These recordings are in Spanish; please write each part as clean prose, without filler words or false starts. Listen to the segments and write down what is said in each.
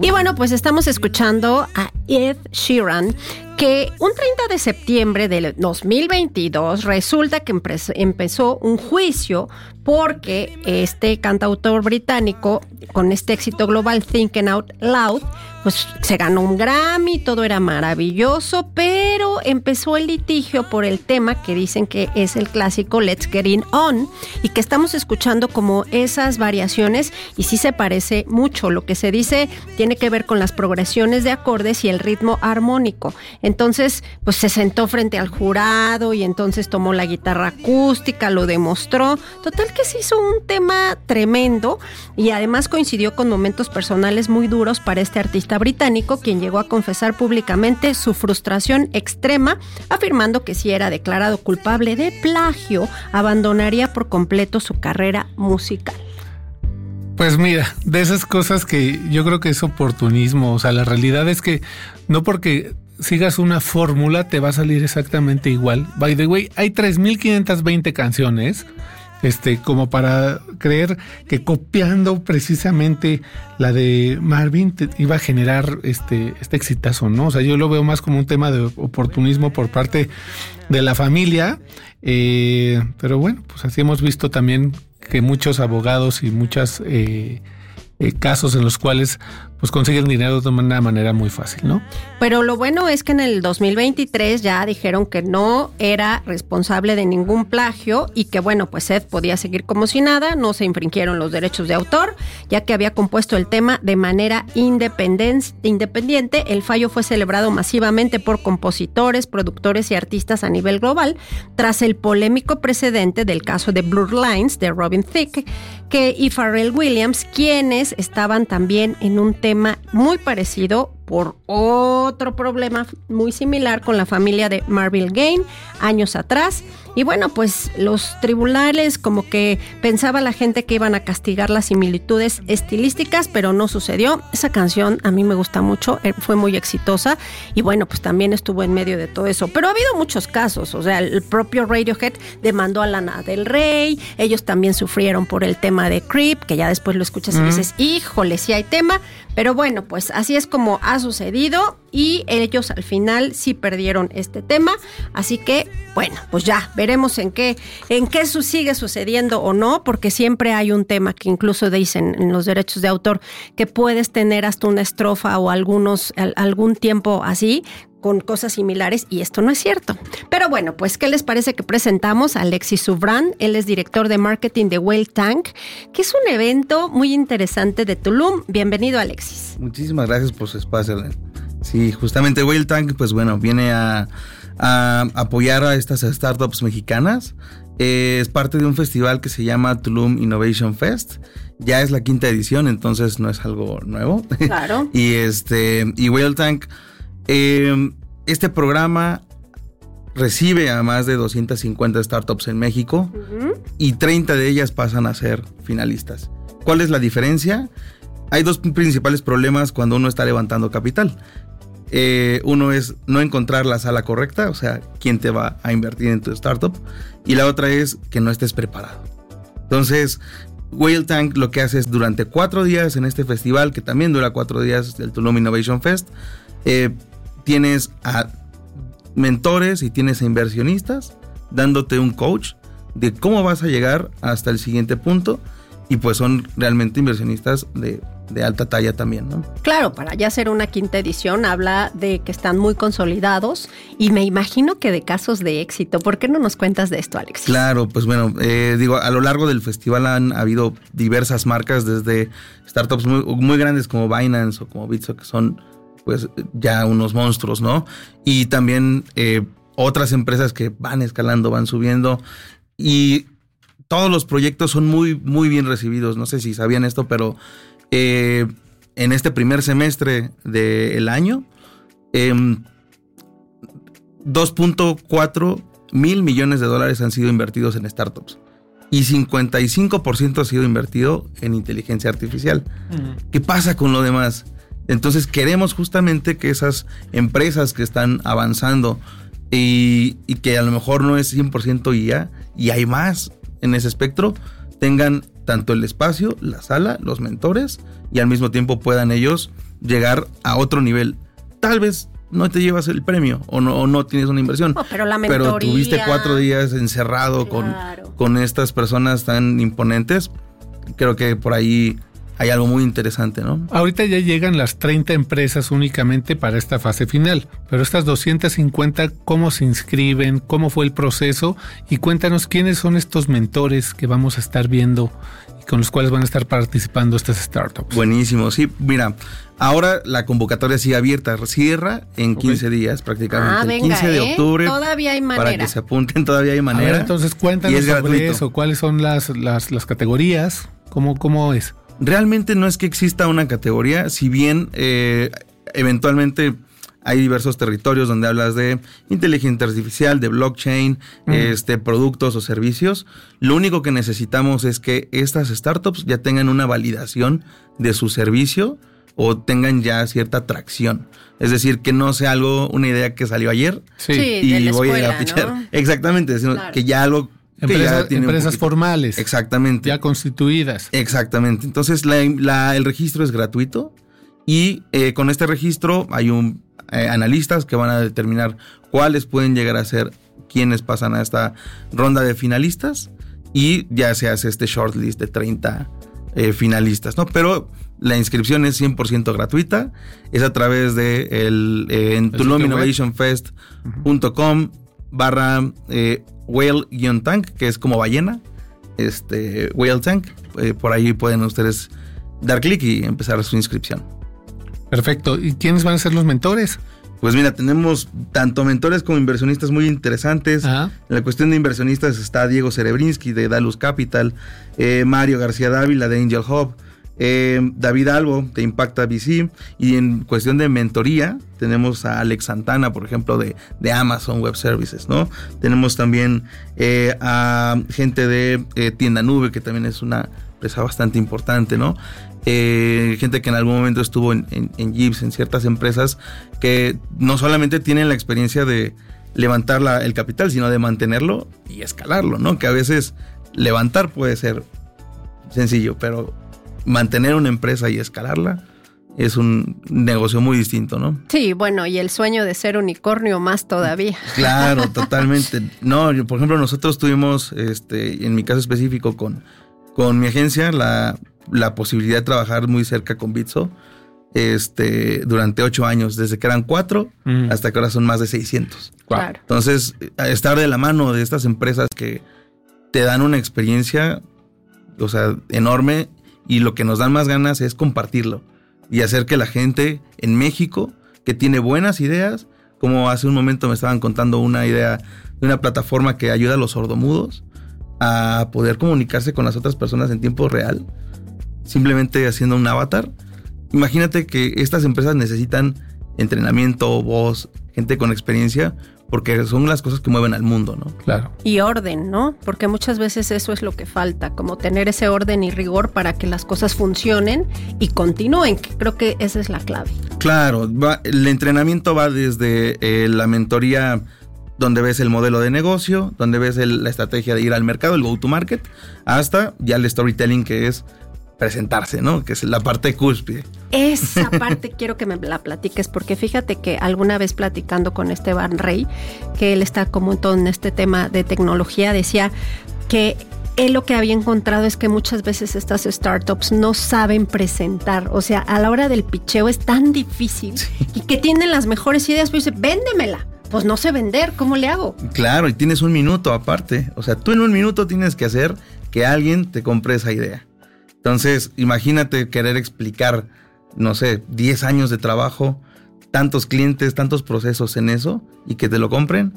Y bueno, pues estamos escuchando a Ed Sheeran, que un 30 de septiembre del 2022 resulta que empezó un juicio porque este cantautor británico, con este éxito global Thinking Out Loud, pues se ganó un Grammy, todo era maravilloso, pero empezó el litigio por el tema que dicen que es el clásico Let's Get It On, y que estamos escuchando como esas variaciones, y sí se parece mucho. Lo que se dice tiene que ver con las progresiones de acordes y el ritmo armónico. Entonces, pues se sentó frente al jurado y entonces tomó la guitarra acústica, lo demostró. Total que se hizo un tema tremendo, y además coincidió con momentos personales muy duros para este artista británico, quien llegó a confesar públicamente su frustración extrema, afirmando que si era declarado culpable de plagio, abandonaría por completo su carrera musical. Pues mira, de esas cosas que yo creo que es oportunismo. O sea, la realidad es que no porque sigas una fórmula te va a salir exactamente igual. By the way, hay 3,520 canciones, como para creer que copiando precisamente la de Marvin iba a generar este exitazo, ¿no? O sea, yo lo veo más como un tema de oportunismo por parte de la familia, pero bueno, pues así hemos visto también que muchos abogados y muchos casos en los cuales pues consiguen dinero de una manera muy fácil, ¿no? Pero lo bueno es que en el 2023 ya dijeron que no era responsable de ningún plagio y que bueno, pues Ed podía seguir como si nada, no se infringieron los derechos de autor, ya que había compuesto el tema de manera independiente. El fallo fue celebrado masivamente por compositores, productores y artistas a nivel global, tras el polémico precedente del caso de Blurred Lines de Robin Thicke y Pharrell Williams, quienes estaban también en un tema muy parecido por otro problema muy similar con la familia de Marvin Gaye años atrás. Y bueno, pues los tribunales, como que pensaba la gente que iban a castigar las similitudes estilísticas, pero no sucedió. Esa canción a mí me gusta mucho, fue muy exitosa y bueno, pues también estuvo en medio de todo eso. Pero ha habido muchos casos, o sea, el propio Radiohead demandó a Lana del Rey, ellos también sufrieron por el tema de Creep, que ya después lo escuchas y dices, híjole, sí hay tema. Pero bueno, pues así es como ha sucedido y ellos al final sí perdieron este tema. Así que, bueno, pues ya veremos en qué sigue sucediendo o no, porque siempre hay un tema que incluso dicen en los derechos de autor que puedes tener hasta una estrofa o algún tiempo así con cosas similares, y esto no es cierto. Pero bueno, pues ¿qué les parece que presentamos a Alexis Soubrán? Él es director de marketing de Whale Tank, que es un evento muy interesante de Tulum. Bienvenido, Alexis. Muchísimas gracias por su espacio. Sí, justamente Whale Tank, pues bueno, viene a apoyar a estas startups mexicanas. Es parte de un festival que se llama Tulum Innovation Fest. Ya es la 5ª edición, entonces no es algo nuevo. Claro. y Whale Tank, este programa recibe a más de 250 startups en México, y 30 de ellas pasan a ser finalistas. ¿Cuál es la diferencia? Hay dos principales problemas cuando uno está levantando capital. Uno es no encontrar la sala correcta, o sea, quién te va a invertir en tu startup, y la otra es que no estés preparado. Entonces, Whale Tank lo que hace es durante 4 días en este festival, que también dura 4 días, el Tulum Innovation Fest, tienes a mentores y tienes a inversionistas dándote un coach de cómo vas a llegar hasta el siguiente punto, y pues son realmente inversionistas de alta talla también, ¿no? Claro, para ya ser una 5ª edición habla de que están muy consolidados y me imagino que de casos de éxito. ¿Por qué no nos cuentas de esto, Alexis? Claro, pues bueno, a lo largo del festival han habido diversas marcas, desde startups muy grandes como Binance o como Bitso, que son pues ya unos monstruos, ¿no? Y también otras empresas que van escalando, van subiendo, y todos los proyectos son muy, muy bien recibidos. No sé si sabían esto, pero en este primer semestre del año, 2.4 mil millones de dólares han sido invertidos en startups. Y 55% ha sido invertido en inteligencia artificial. ¿Qué pasa con lo demás? Entonces queremos justamente que esas empresas que están avanzando y que a lo mejor no es 100% IA y hay más en ese espectro, tengan tanto el espacio, la sala, los mentores, y al mismo tiempo puedan ellos llegar a otro nivel. Tal vez no te llevas el premio o no tienes una inversión. Pero la mentoría. Pero tuviste 4 días encerrado con estas personas tan imponentes. Creo que por ahí hay algo muy interesante, ¿no? Ahorita ya llegan las 30 empresas únicamente para esta fase final, pero estas 250, ¿cómo se inscriben? ¿Cómo fue el proceso? Y cuéntanos quiénes son estos mentores que vamos a estar viendo y con los cuales van a estar participando estas startups. Buenísimo, sí, mira, ahora la convocatoria sigue abierta, cierra en 15 días prácticamente, el 15 de octubre. Todavía hay manera. Para que se apunten, todavía hay manera. A ver, entonces cuéntanos sobre eso, cuáles son las categorías, cómo es. Realmente no es que exista una categoría, si bien eventualmente hay diversos territorios donde hablas de inteligencia artificial, de blockchain, productos o servicios. Lo único que necesitamos es que estas startups ya tengan una validación de su servicio o tengan ya cierta tracción. Es decir, que no sea una idea que salió ayer y voy a ir a pichar. ¿No? Exactamente, sino que ya algo... Empresas formales. Exactamente. Ya constituidas. Exactamente. Entonces, el registro es gratuito y con este registro hay analistas que van a determinar cuáles pueden llegar a ser quienes pasan a esta ronda de finalistas y ya se hace este shortlist de 30 finalistas, ¿no? Pero la inscripción es 100% gratuita. Es a través de en tulominnovationfest.com /whale-tank, que es como ballena, whale tank. Por ahí pueden ustedes dar clic y empezar su inscripción. Perfecto. ¿Y quiénes van a ser los mentores? Pues mira, tenemos tanto mentores como inversionistas muy interesantes. Ajá. En la cuestión de inversionistas está Diego Cerebrinsky de Dalus Capital, Mario García Dávila de Angel Hub, David Albo de Impacta VC, y en cuestión de mentoría tenemos a Alex Santana, por ejemplo, de Amazon Web Services, ¿no? Tenemos también a gente de Tienda Nube, que también es una empresa bastante importante, ¿no? Gente que en algún momento estuvo en Jeeps, en ciertas empresas que no solamente tienen la experiencia de levantar el capital, sino de mantenerlo y escalarlo, ¿no? Que a veces levantar puede ser sencillo, pero mantener una empresa y escalarla es un negocio muy distinto, ¿no? Sí, bueno, y el sueño de ser unicornio más todavía. Claro, totalmente. No, por ejemplo, nosotros tuvimos, en mi caso específico, con mi agencia, la posibilidad de trabajar muy cerca con Bitso, durante 8 años, desde que eran 4 hasta que ahora son más de 600. Claro. Entonces, estar de la mano de estas empresas que te dan una experiencia, o sea, enorme, y lo que nos dan más ganas es compartirlo y hacer que la gente en México, que tiene buenas ideas, como hace un momento me estaban contando una idea de una plataforma que ayuda a los sordomudos a poder comunicarse con las otras personas en tiempo real, simplemente haciendo un avatar. Imagínate que estas empresas necesitan entrenamiento, voz, gente con experiencia, porque son las cosas que mueven al mundo, ¿no? Claro. Y orden, ¿no? Porque muchas veces eso es lo que falta, como tener ese orden y rigor para que las cosas funcionen y continúen, que creo que esa es la clave. Claro, el entrenamiento va desde la mentoría, donde ves el modelo de negocio, donde ves la estrategia de ir al mercado, el go-to-market, hasta ya el storytelling, que es presentarse, ¿no? Que es la parte cúspide. Esa parte quiero que me la platiques, porque fíjate que alguna vez platicando con Esteban Rey, que él está como todo en este tema de tecnología, decía que él lo que había encontrado es que muchas veces estas startups no saben presentar, o sea, a la hora del pitcheo es tan difícil, sí, y que tienen las mejores ideas, pues dice, véndemela. Pues no sé vender, ¿cómo le hago? Claro, y tienes un minuto aparte, o sea, tú en un minuto tienes que hacer que alguien te compre esa idea. Entonces, imagínate querer explicar, no sé, 10 años de trabajo, tantos clientes, tantos procesos en eso, y que te lo compren,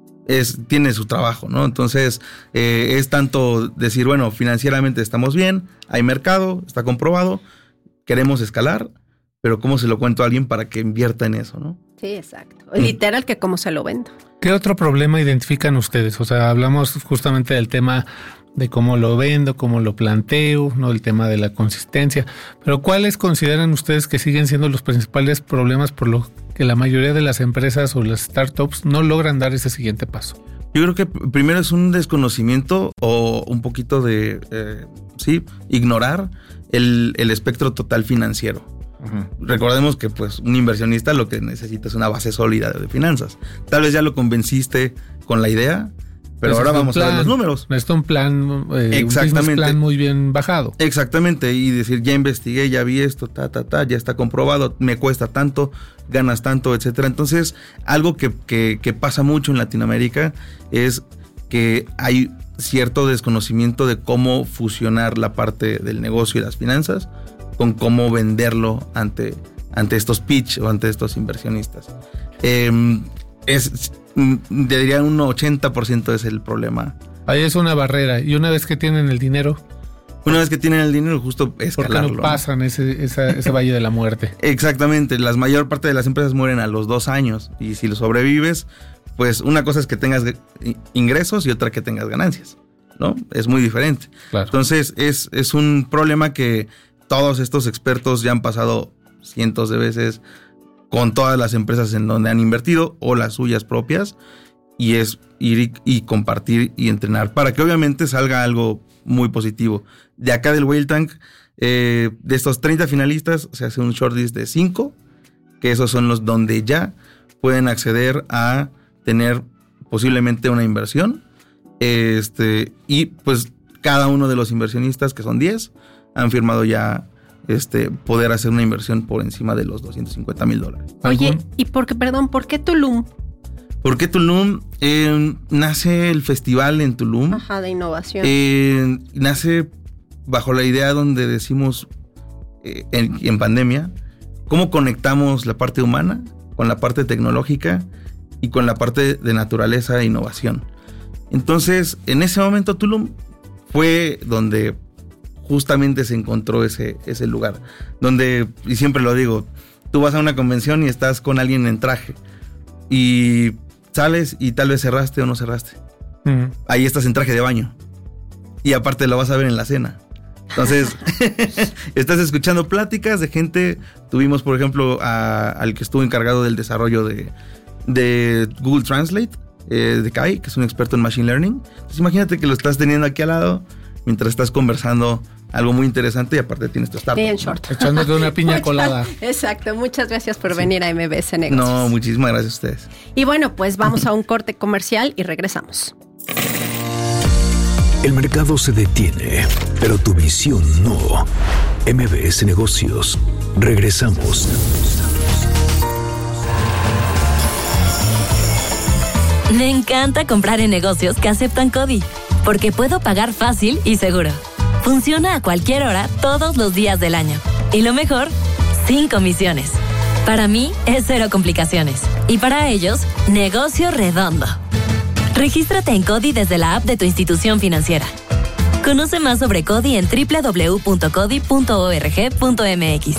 tiene su trabajo, ¿no? Entonces, es tanto decir, bueno, financieramente estamos bien, hay mercado, está comprobado, queremos escalar, pero ¿cómo se lo cuento a alguien para que invierta en eso, no? Sí, exacto. Literal que cómo se lo vendo. ¿Qué otro problema identifican ustedes? O sea, hablamos justamente del tema de cómo lo vendo, cómo lo planteo, ¿no? El tema de la consistencia. Pero ¿cuáles consideran ustedes que siguen siendo los principales problemas por los que la mayoría de las empresas o las startups no logran dar ese siguiente paso? Yo creo que primero es un desconocimiento o un poquito de, ignorar el espectro total financiero. Recordemos que pues un inversionista lo que necesita es una base sólida de finanzas. Tal vez ya lo convenciste con la idea, pero ahora vamos a ver los números. Necesita un plan, exactamente, un plan muy bien bajado. Exactamente, y decir, ya investigué, ya vi esto, ya está comprobado, me cuesta tanto, ganas tanto, etcétera. Entonces, algo que pasa mucho en Latinoamérica es que hay cierto desconocimiento de cómo fusionar la parte del negocio y las finanzas con cómo venderlo ante estos pitch o ante estos inversionistas. Diría un 80% es el problema. Ahí es una barrera. Y una vez que tienen el dinero... justo escalarlo. ¿Por qué no pasan ese valle de la muerte? Exactamente. La mayor parte de las empresas mueren a los 2 años. Y si lo sobrevives, pues una cosa es que tengas ingresos y otra que tengas ganancias, ¿no? Es muy diferente. Claro. Entonces, es un problema que todos estos expertos ya han pasado cientos de veces con todas las empresas en donde han invertido o las suyas propias, y es ir y compartir y entrenar para que obviamente salga algo muy positivo. De acá del Whale Tank, de estos 30 finalistas, se hace un shortlist de 5, que esos son los donde ya pueden acceder a tener posiblemente una inversión. Y pues cada uno de los inversionistas, que son 10, han firmado ya poder hacer una inversión por encima de los $250,000. Oye, ¿y por qué Tulum? ¿Por qué Tulum? Nace el festival en Tulum. Ajá, de innovación. Nace bajo la idea donde decimos, en pandemia, cómo conectamos la parte humana con la parte tecnológica y con la parte de naturaleza e innovación. Entonces, en ese momento Tulum fue donde justamente se encontró ese lugar, donde, y siempre lo digo, tú vas a una convención y estás con alguien en traje y sales y tal vez cerraste o no cerraste. Ahí estás en traje de baño y aparte lo vas a ver en la cena. Entonces, estás escuchando pláticas de gente. Tuvimos, por ejemplo, al que estuvo encargado del desarrollo de Google Translate, de Kai, que es un experto en Machine Learning. Entonces, imagínate que lo estás teniendo aquí al lado mientras estás conversando algo muy interesante y aparte tienes tu startup. Bien short. Echándote una piña colada. Exacto. Muchas gracias por venir a MBS Negocios. No, muchísimas gracias a ustedes. Y bueno, pues vamos a un corte comercial y regresamos. El mercado se detiene, pero tu visión no. MBS Negocios. Regresamos. Me encanta comprar en negocios que aceptan CODI, porque puedo pagar fácil y seguro. Funciona a cualquier hora, todos los días del año. Y lo mejor, sin comisiones. Para mí, es 0 complicaciones. Y para ellos, negocio redondo. Regístrate en CODI desde la app de tu institución financiera. Conoce más sobre CODI en www.codi.org.mx.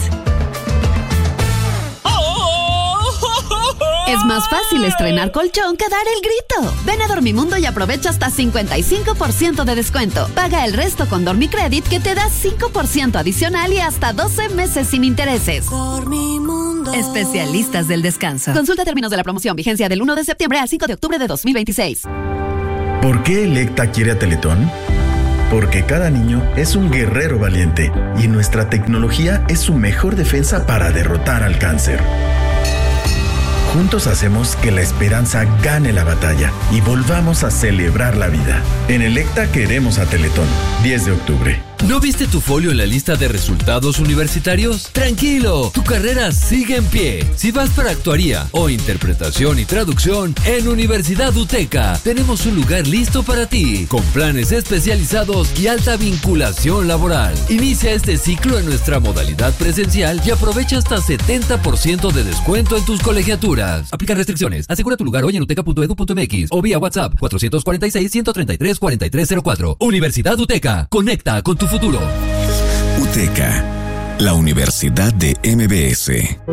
Es más fácil estrenar colchón que dar el grito. Ven a Dormimundo y aprovecha hasta 55% de descuento. Paga el resto con Dormicredit, que te da 5% adicional y hasta 12 meses sin intereses. Dormimundo. Especialistas del descanso. Consulta términos de la promoción. Vigencia del 1 de septiembre al 5 de octubre de 2026. ¿Por qué Electa quiere a Teletón? Porque cada niño es un guerrero valiente y nuestra tecnología es su mejor defensa para derrotar al cáncer. Juntos hacemos que la esperanza gane la batalla y volvamos a celebrar la vida. En Electa queremos a Teletón. 10 de octubre. ¿No viste tu folio en la lista de resultados universitarios? ¡Tranquilo! Tu carrera sigue en pie. Si vas para actuaría o interpretación y traducción, en Universidad UTECA tenemos un lugar listo para ti, con planes especializados y alta vinculación laboral. Inicia este ciclo en nuestra modalidad presencial y aprovecha hasta 70% de descuento en tus colegiaturas. Aplican restricciones. Asegura tu lugar hoy en uteca.edu.mx o vía WhatsApp 446-133-4304. Universidad UTECA. Conecta con tu futuro. UTECA, la Universidad de MBS.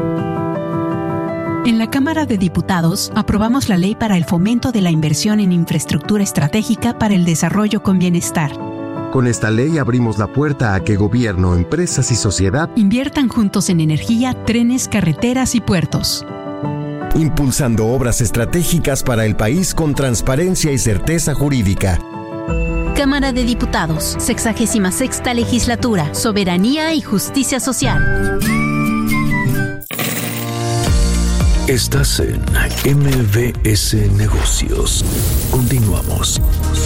En la Cámara de Diputados aprobamos la ley para el fomento de la inversión en infraestructura estratégica para el desarrollo con bienestar. Con esta ley abrimos la puerta a que gobierno, empresas y sociedad inviertan juntos en energía, trenes, carreteras y puertos. Impulsando obras estratégicas para el país con transparencia y certeza jurídica. Cámara de Diputados, 66ª Legislatura, Soberanía y Justicia Social. Estás en MBS Negocios. Continuamos.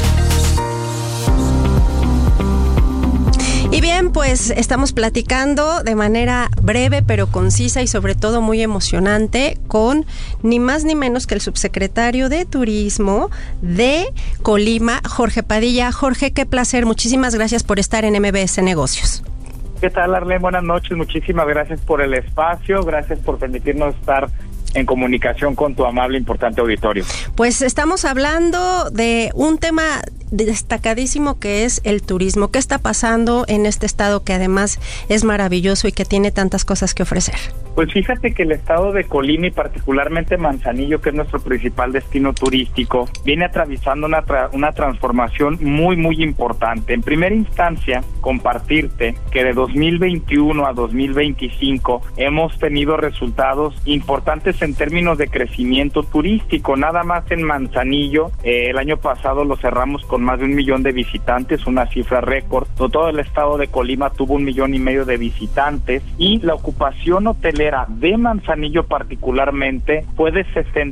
Y bien, pues estamos platicando de manera breve pero concisa y sobre todo muy emocionante con ni más ni menos que el subsecretario de Turismo de Colima, Jorge Padilla. Jorge, qué placer. Muchísimas gracias por estar en MBS Negocios. ¿Qué tal, Arlene? Buenas noches. Muchísimas gracias por el espacio. Gracias por permitirnos estar en comunicación con tu amable, importante auditorio. Pues estamos hablando de un tema destacadísimo que es el turismo. ¿Qué está pasando en este estado que además es maravilloso y que tiene tantas cosas que ofrecer? Pues fíjate que el estado de Colima y particularmente Manzanillo, que es nuestro principal destino turístico, viene atravesando una transformación muy, muy importante. En primera instancia, compartirte que de 2021 a 2025 hemos tenido resultados importantes en términos de crecimiento turístico. Nada más en Manzanillo, el año pasado lo cerramos con más de 1 millón de visitantes, una cifra récord. Todo el estado de Colima tuvo 1,5 millones de visitantes y la ocupación hotelera de Manzanillo particularmente fue de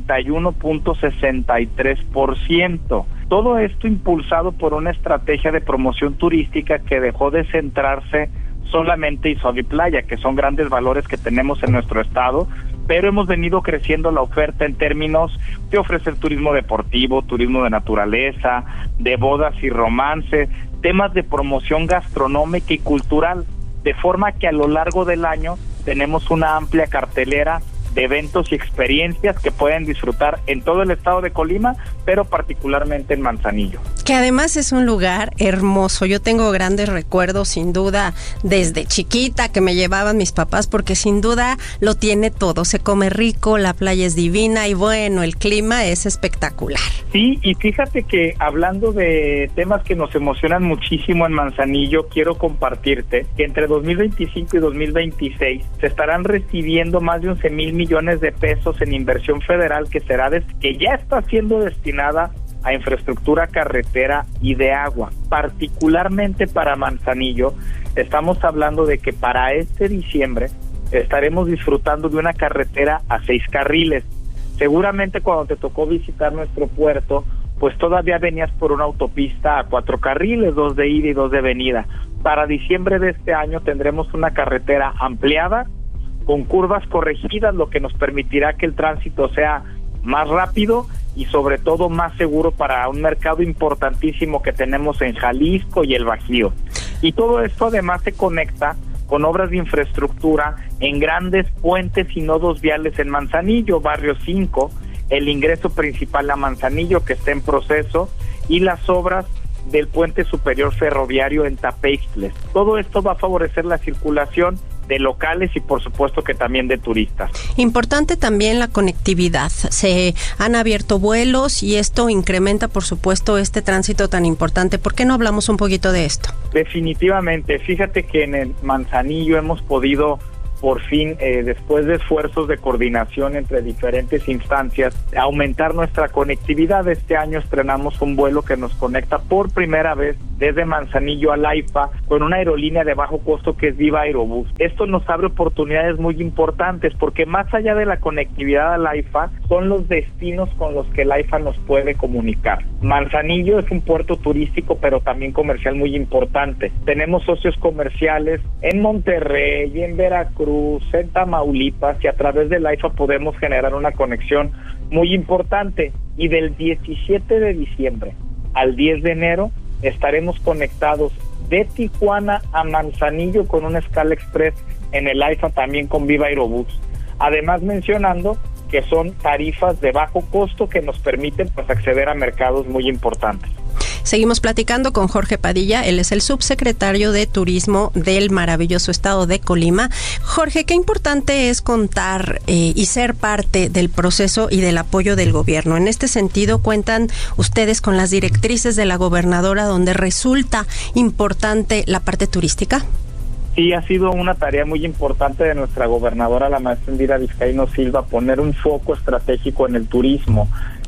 61.63%. Todo esto impulsado por una estrategia de promoción turística que dejó de centrarse solamente en sol y playa, que son grandes valores que tenemos en nuestro estado, pero hemos venido creciendo la oferta en términos de ofrecer turismo deportivo, turismo de naturaleza, de bodas y romance, temas de promoción gastronómica y cultural, de forma que a lo largo del año tenemos una amplia cartelera de eventos y experiencias que pueden disfrutar en todo el estado de Colima, pero particularmente en Manzanillo. Que además es un lugar hermoso. Yo tengo grandes recuerdos, sin duda, desde chiquita que me llevaban mis papás, porque sin duda lo tiene todo. Se come rico, la playa es divina y bueno, el clima es espectacular. Sí, y fíjate que hablando de temas que nos emocionan muchísimo en Manzanillo, quiero compartirte que entre 2025 y 2026 se estarán recibiendo más de 11,000 millones de pesos en inversión federal que ya está siendo destinada a infraestructura carretera y de agua. Particularmente para Manzanillo, estamos hablando de que para este diciembre estaremos disfrutando de una carretera a 6 carriles. Seguramente cuando te tocó visitar nuestro puerto, pues todavía venías por una autopista a 4 carriles, 2 de ida y 2 de venida. Para diciembre de este año tendremos una carretera ampliada, con curvas corregidas, lo que nos permitirá que el tránsito sea más rápido y sobre todo más seguro para un mercado importantísimo que tenemos en Jalisco y el Bajío. Y todo esto además se conecta con obras de infraestructura en grandes puentes y nodos viales en Manzanillo, Barrio 5, el ingreso principal a Manzanillo que está en proceso y las obras del puente superior ferroviario en Tapeixtles. Todo esto va a favorecer la circulación de locales y por supuesto que también de turistas. Importante también la conectividad. Se han abierto vuelos y esto incrementa por supuesto este tránsito tan importante. ¿Por qué no hablamos un poquito de esto? Definitivamente. Fíjate que en el Manzanillo hemos podido por fin, después de esfuerzos de coordinación entre diferentes instancias, aumentar nuestra conectividad. Este año estrenamos un vuelo que nos conecta por primera vez desde Manzanillo a Laifa con una aerolínea de bajo costo que es Viva Aerobús. Esto nos abre oportunidades muy importantes porque más allá de la conectividad a Laifa, son los destinos con los que Laifa nos puede comunicar. Manzanillo es un puerto turístico pero también comercial muy importante. Tenemos socios comerciales en Monterrey, en Veracruz, en Tamaulipas, y a través de Laifa podemos generar una conexión muy importante. Y del 17 de diciembre al 10 de enero estaremos conectados de Tijuana a Manzanillo con una escala express en el Laifa también con Viva Aerobús. Además mencionando que son tarifas de bajo costo que nos permiten pues acceder a mercados muy importantes. Seguimos platicando con Jorge Padilla, él es el subsecretario de Turismo del maravilloso estado de Colima. Jorge, qué importante es contar y ser parte del proceso y del apoyo del gobierno. En este sentido, ¿cuentan ustedes con las directrices de la gobernadora donde resulta importante la parte turística? Sí, ha sido una tarea muy importante de nuestra gobernadora, la maestra Indira Vizcaíno Silva, poner un foco estratégico en el turismo.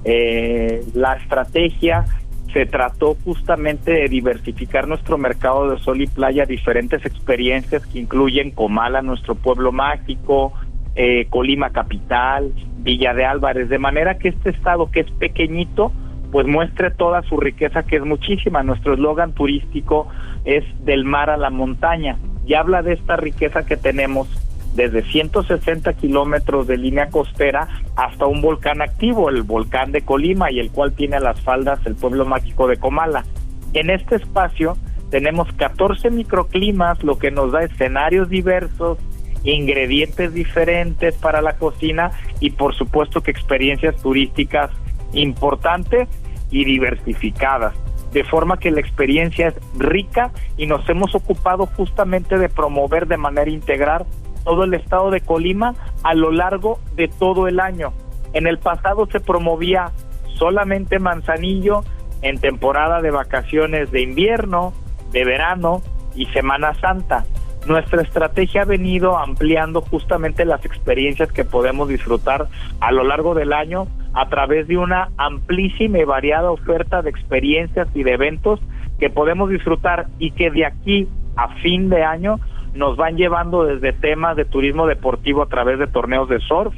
La estrategia se trató justamente de diversificar nuestro mercado de sol y playa a diferentes experiencias que incluyen Comala, nuestro pueblo mágico, Colima capital, Villa de Álvarez, de manera que este estado, que es pequeñito, pues muestre toda su riqueza, que es muchísima. Nuestro eslogan turístico es del mar a la montaña, y habla de esta riqueza que tenemos desde 160 kilómetros de línea costera hasta un volcán activo, el volcán de Colima, y el cual tiene a las faldas el pueblo mágico de Comala. En este espacio tenemos 14 microclimas, lo que nos da escenarios diversos, ingredientes diferentes para la cocina y por supuesto que experiencias turísticas importantes y diversificadas, de forma que la experiencia es rica, y nos hemos ocupado justamente de promover de manera integral todo el estado de Colima a lo largo de todo el año. En el pasado se promovía solamente Manzanillo en temporada de vacaciones de invierno, de verano y Semana Santa. Nuestra estrategia ha venido ampliando justamente las experiencias que podemos disfrutar a lo largo del año a través de una amplísima y variada oferta de experiencias y de eventos que podemos disfrutar, y que de aquí a fin de año nos van llevando desde temas de turismo deportivo a través de torneos de surf,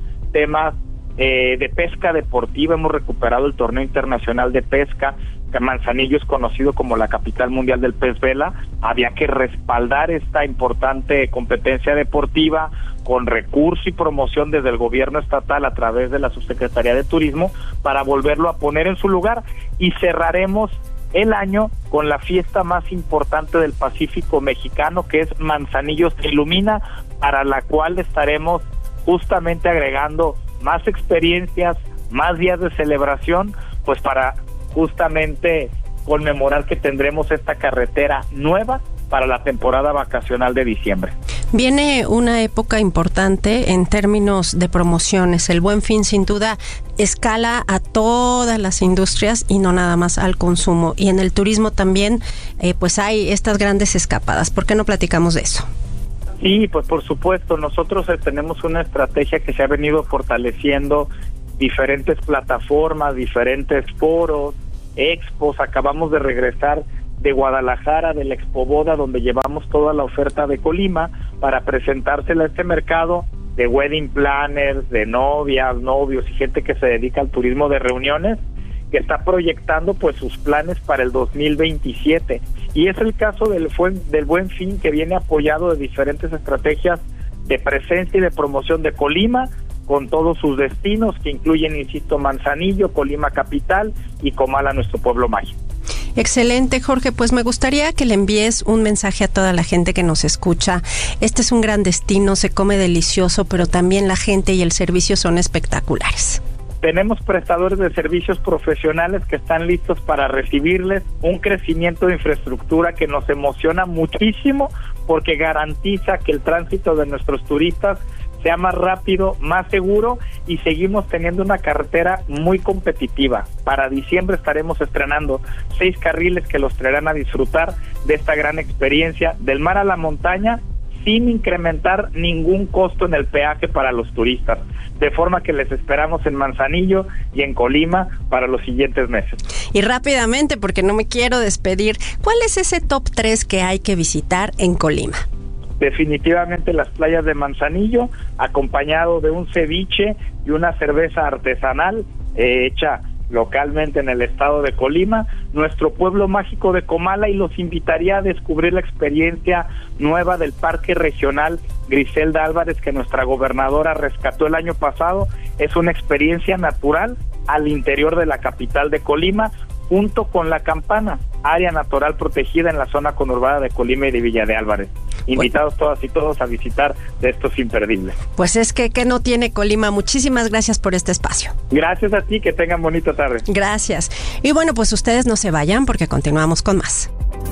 temas de pesca deportiva. Hemos recuperado el torneo internacional de pesca, que Manzanillo es conocido como la capital mundial del pez vela. Había que respaldar esta importante competencia deportiva con recurso y promoción desde el gobierno estatal a través de la Subsecretaría de Turismo para volverlo a poner en su lugar, y cerraremos el año con la fiesta más importante del Pacífico mexicano, que es Manzanillo se ilumina, para la cual estaremos justamente agregando más experiencias, más días de celebración, pues para justamente conmemorar que tendremos esta carretera nueva para la temporada vacacional de diciembre. Viene una época importante en términos de promociones. El Buen Fin sin duda escala a todas las industrias y no nada más al consumo. Y en el turismo también pues hay estas grandes escapadas. ¿Por qué no platicamos de eso? Sí, pues por supuesto. Nosotros tenemos una estrategia que se ha venido fortaleciendo, diferentes plataformas, diferentes foros, expos. Acabamos de regresar de Guadalajara, de la Expoboda, donde llevamos toda la oferta de Colima para presentársela a este mercado de wedding planners, de novias, novios y gente que se dedica al turismo de reuniones, que está proyectando pues sus planes para el 2027. Y es el caso del Buen Fin, que viene apoyado de diferentes estrategias de presencia y de promoción de Colima, con todos sus destinos, que incluyen, insisto, Manzanillo, Colima capital y Comala, nuestro pueblo mágico. Excelente, Jorge. Pues me gustaría que le envíes un mensaje a toda la gente que nos escucha. Este es un gran destino, se come delicioso, pero también la gente y el servicio son espectaculares. Tenemos prestadores de servicios profesionales que están listos para recibirles, un crecimiento de infraestructura que nos emociona muchísimo, porque garantiza que el tránsito de nuestros turistas sea más rápido, más seguro, y seguimos teniendo una carretera muy competitiva. Para diciembre estaremos estrenando 6 carriles que los traerán a disfrutar de esta gran experiencia del mar a la montaña, sin incrementar ningún costo en el peaje para los turistas, de forma que les esperamos en Manzanillo y en Colima para los siguientes meses. Y rápidamente, porque no me quiero despedir, ¿cuál es ese top 3 que hay que visitar en Colima? Definitivamente las playas de Manzanillo, acompañado de un ceviche y una cerveza artesanal hecha localmente en el estado de Colima, nuestro pueblo mágico de Comala, y los invitaría a descubrir la experiencia nueva del Parque Regional Griselda Álvarez, que nuestra gobernadora rescató el año pasado. Es una experiencia natural al interior de la capital de Colima, junto con La Campana, área natural protegida en la zona conurbada de Colima y de Villa de Álvarez. Invitados todas y todos a visitar de estos imperdibles. Pues es que no tiene Colima. Muchísimas gracias por este espacio. Gracias a ti, que tengan bonita tarde. Gracias. Y bueno, pues ustedes no se vayan porque continuamos con más.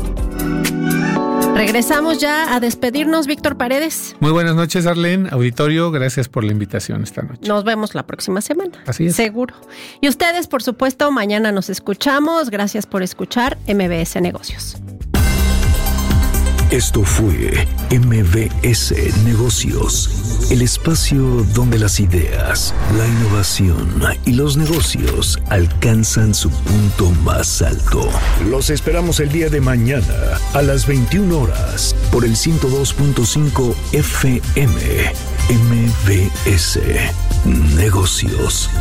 Regresamos ya a despedirnos, Víctor Paredes. Muy buenas noches, Arlene, auditorio, gracias por la invitación esta noche. Nos vemos la próxima semana. Así es. Seguro. Y ustedes, por supuesto, mañana nos escuchamos. Gracias por escuchar MBS Negocios. Esto fue MBS Negocios, el espacio donde las ideas, la innovación y los negocios alcanzan su punto más alto. Los esperamos el día de mañana a las 21 horas por el 102.5 FM. MBS Negocios.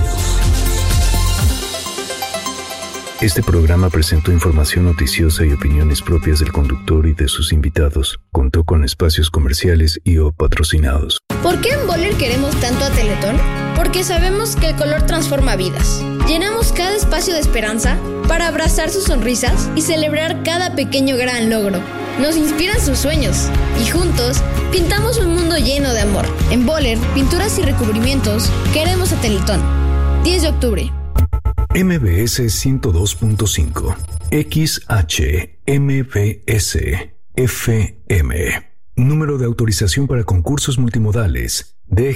Este programa presentó información noticiosa y opiniones propias del conductor y de sus invitados. Contó con espacios comerciales y o patrocinados. ¿Por qué en Boller queremos tanto a Teletón? Porque sabemos que el color transforma vidas. Llenamos cada espacio de esperanza para abrazar sus sonrisas y celebrar cada pequeño gran logro. Nos inspiran sus sueños y juntos pintamos un mundo lleno de amor. En Boller, pinturas y recubrimientos, queremos a Teletón. 10 de octubre. MBS 102.5 XHMBS FM. Número de autorización para concursos multimodales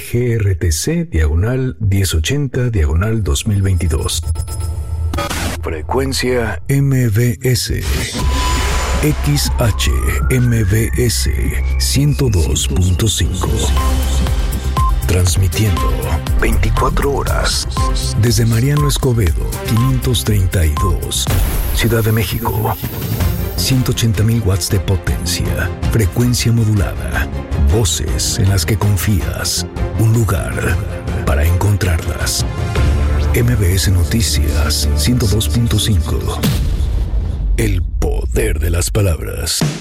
DGRTC/1080/2022. Frecuencia MBS XHMBS 102.5. Transmitiendo 24 horas desde Mariano Escobedo 532, Ciudad de México. 180,000 watts de potencia, frecuencia modulada, voces en las que confías, un lugar para encontrarlas. MBS Noticias 102.5. El poder de las palabras.